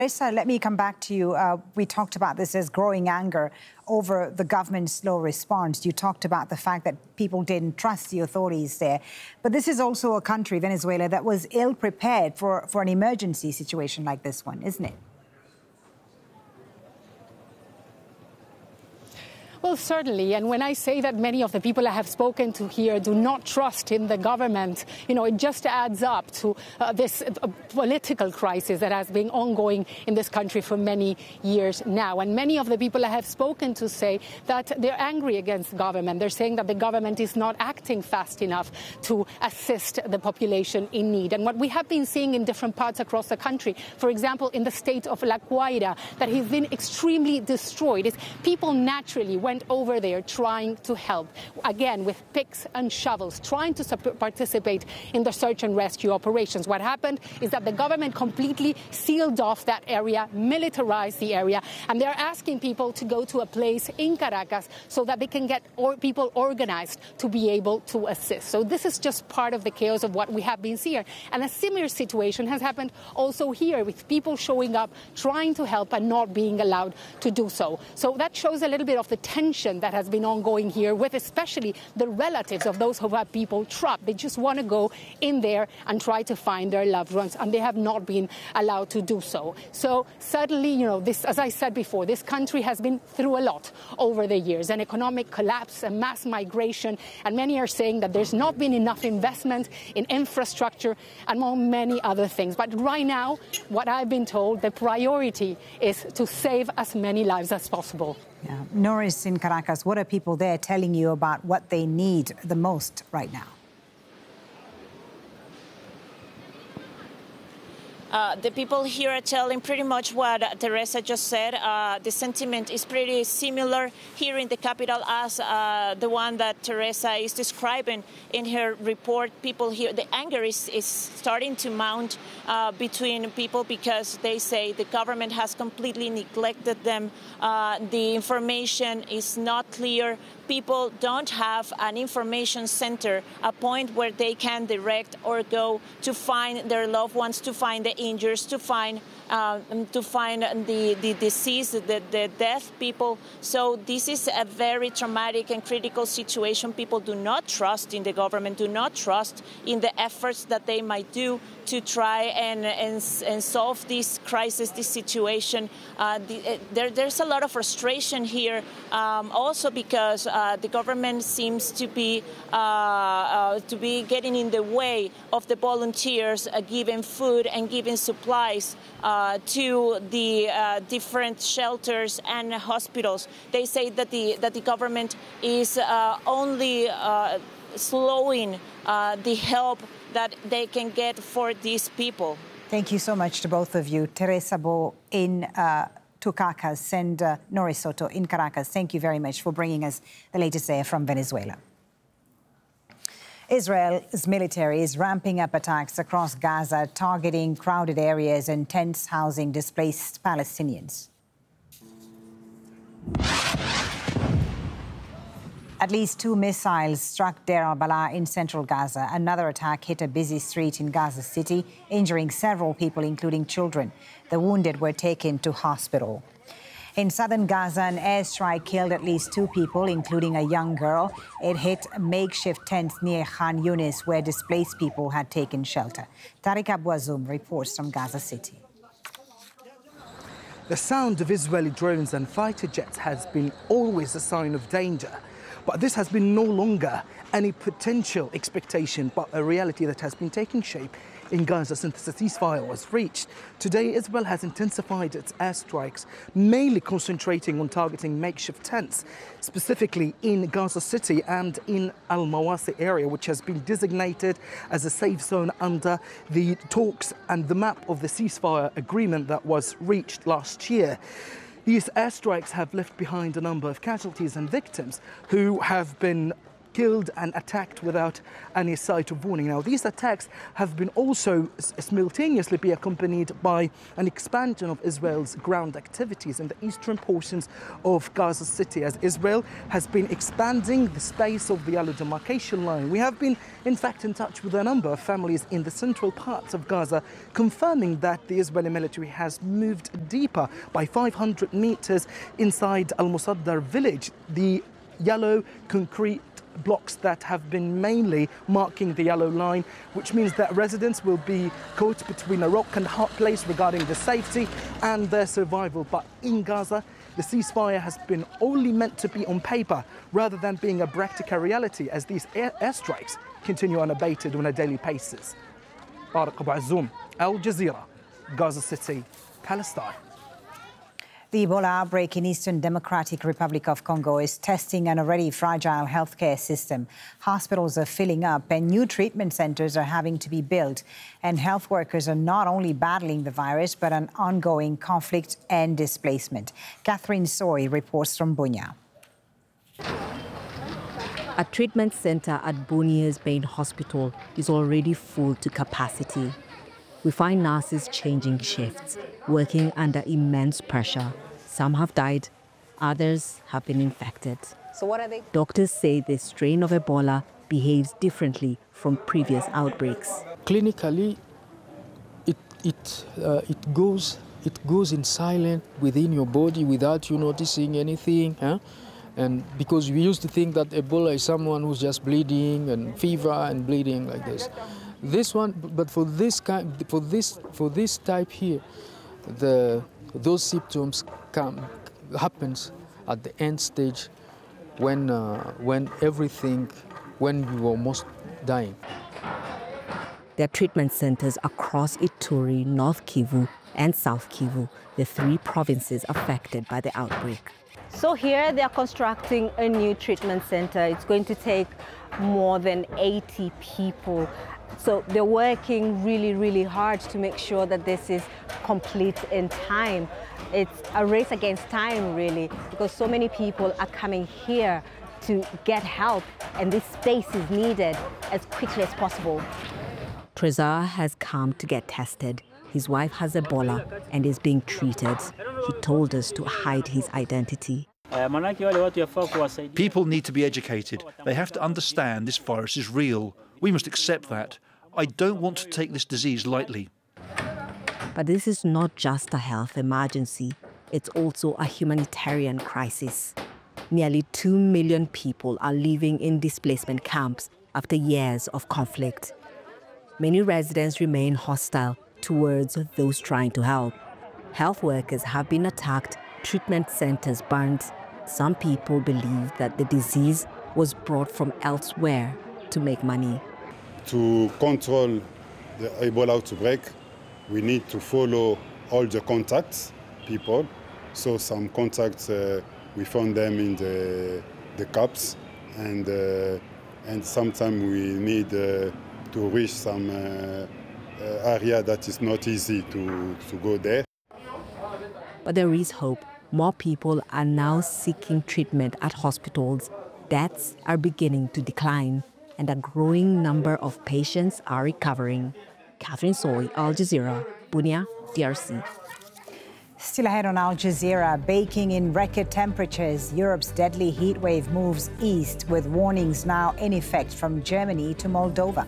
Teresa, let me come back to you. We talked about this as growing anger over the government's slow response. You talked about the fact that people didn't trust the authorities there. But this is also a country, Venezuela, that was ill prepared for an emergency situation like this one, isn't it? Well, certainly. And when I say that many of the people I have spoken to here do not trust in the government, it just adds up to this political crisis that has been ongoing in this country for many years now. And many of the people I have spoken to say that they're angry against the government. They're saying that the government is not acting fast enough to assist the population in need. And what we have been seeing in different parts across the country, for example, in the state of La Guaira, that has been extremely destroyed, is people naturally went over there trying to help, again, with picks and shovels, trying to participate in the search and rescue operations. What happened is that the government completely sealed off that area, militarized the area, and they're asking people to go to a place in Caracas so that they can get people organized to be able to assist. So this is just part of the chaos of what we have been seeing. And a similar situation has happened also here, with people showing up, trying to help and not being allowed to do so. So that shows a little bit of the tension that has been ongoing here, with especially the relatives of those who have people trapped. They just want to go in there and try to find their loved ones, and they have not been allowed to do so. So suddenly, this, as I said before, this country has been through a lot over the years, an economic collapse, a mass migration, and many are saying that there's not been enough investment in infrastructure, among many other things. But right now, what I've been told, the priority is to save as many lives as possible. Yeah. Norris, in Caracas, what are people there telling you about what they need the most right now? The people here are telling pretty much what Teresa just said. The sentiment is pretty similar here in the capital as the one that Teresa is describing in her report. People here, the anger is starting to mount between people because they say the government has completely neglected them. The information is not clear. People don't have an information center, a point where they can direct or go to find their loved ones, to find the injured, to find the deceased, the deaf people. So this is a very traumatic and critical situation. People do not trust in the government, do not trust in the efforts that they might do to try and solve this crisis, this situation. There's a lot of frustration here, also because the government seems to be getting in the way of the volunteers giving food and giving supplies to the different shelters and hospitals. They say that the government is only slowing the help that they can get for these people. Thank you so much to both of you. Teresa Bo in Caracas and Norris Soto in Caracas. Thank you very much for bringing us the latest there from Venezuela. Israel's military is ramping up attacks across Gaza, targeting crowded areas and tents housing displaced Palestinians. At least 2 missiles struck Deir al-Balah in central Gaza. Another attack hit a busy street in Gaza City, injuring several people, including children. The wounded were taken to hospital. In southern Gaza, an airstrike killed at least 2 people, including a young girl. It hit makeshift tents near Khan Yunis, where displaced people had taken shelter. Tariq Abouazoum reports from Gaza City. The sound of Israeli drones and fighter jets has been always a sign of danger. But this has been no longer any potential expectation, but a reality that has been taking shape in Gaza since the ceasefire was reached. Today, Israel has intensified its airstrikes, mainly concentrating on targeting makeshift tents, specifically in Gaza City and in Al-Mawasi area, which has been designated as a safe zone under the talks and the map of the ceasefire agreement that was reached last year. These airstrikes have left behind a number of casualties and victims who have been killed and attacked without any sight of warning. Now, these attacks have been also simultaneously be accompanied by an expansion of Israel's ground activities in the eastern portions of Gaza City, as Israel has been expanding the space of the yellow demarcation line. We have been, in fact, in touch with a number of families in the central parts of Gaza, confirming that the Israeli military has moved deeper by 500 meters inside Al-Musaddar village. The yellow concrete blocks that have been mainly marking the yellow line, which means that residents will be caught between a rock and a hard place regarding the safety and their survival. But in Gaza, the ceasefire has been only meant to be on paper rather than being a practical reality, as these airstrikes continue unabated on a daily basis. Tariq Abu Azzoum, Al Jazeera, Gaza City, Palestine. The Ebola outbreak in Eastern Democratic Republic of Congo is testing an already fragile healthcare system. Hospitals are filling up and new treatment centres are having to be built. And health workers are not only battling the virus, but an ongoing conflict and displacement. Catherine Soy reports from Bunia. A treatment centre at Bunia's main hospital is already full to capacity. We find nurses changing shifts, working under immense pressure. Some have died, others have been infected. So what are they? Doctors say the strain of Ebola behaves differently from previous outbreaks. Clinically, it goes in silent within your body without you noticing anything. And because we used to think that Ebola is someone who's just bleeding and fever and bleeding like this. This one, but for this type here, those symptoms happens at the end stage when you are almost dying. There are treatment centers across Ituri, North Kivu, and South Kivu, the three provinces affected by the outbreak. So here they are constructing a new treatment center. It's going to take more than 80 people. So they're working really, really hard to make sure that this is complete in time. It's a race against time, really, because so many people are coming here to get help, and this space is needed as quickly as possible. Trezor has come to get tested. His wife has Ebola and is being treated. He told us to hide his identity. People need to be educated. They have to understand this virus is real. We must accept that. I don't want to take this disease lightly. But this is not just a health emergency. It's also a humanitarian crisis. Nearly 2 million people are living in displacement camps after years of conflict. Many residents remain hostile towards those trying to help. Health workers have been attacked, treatment centers burned. Some people believe that the disease was brought from elsewhere to make money. To control the Ebola outbreak, we need to follow all the contacts, people. So some contacts, we found them in the camps, and sometimes we need to reach some area that is not easy to go there. But there is hope. More people are now seeking treatment at hospitals. Deaths are beginning to decline, and a growing number of patients are recovering. Catherine Soy, Al Jazeera, Bunia, DRC. Still ahead on Al Jazeera, baking in record temperatures. Europe's deadly heat wave moves east, with warnings now in effect from Germany to Moldova.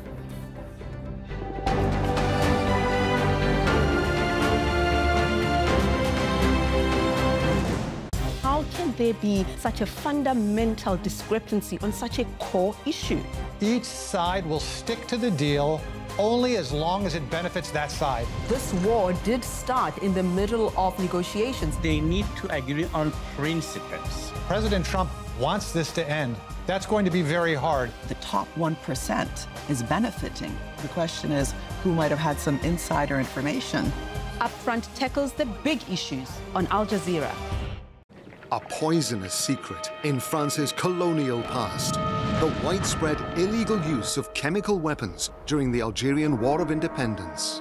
How can there be such a fundamental discrepancy on such a core issue? Each side will stick to the deal only as long as it benefits that side. This war did start in the middle of negotiations. They need to agree on principles. President Trump wants this to end. That's going to be very hard. The top 1% is benefiting. The question is, who might have had some insider information? Upfront tackles the big issues on Al Jazeera. A poisonous secret in France's colonial past. The widespread illegal use of chemical weapons during the Algerian War of Independence.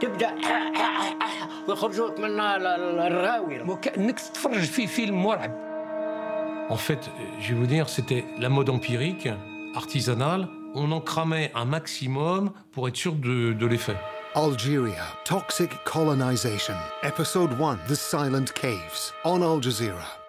En fait, je vais vous dire, c'était la mode empirique artisanale, on en cramait un maximum pour être sûr de l'effet. Algeria, Toxic Colonization. Episode 1, The Silent Caves, on Al Jazeera.